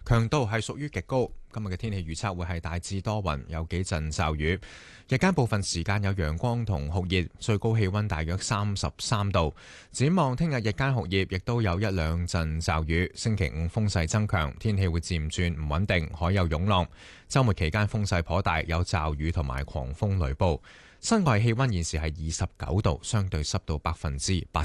強度係屬於極高。今日嘅天氣預測會係大致多雲，有幾陣驟雨。日間部分時間有陽光同酷熱，最高氣溫大約33度。展望聽日日間酷熱，亦都有一兩陣驟雨。星期五風勢增強，天氣會漸轉唔穩定，海有湧浪。週末期間風勢頗大，有驟雨同埋狂風雷暴。室外氣溫現時係29度，相對濕度80%。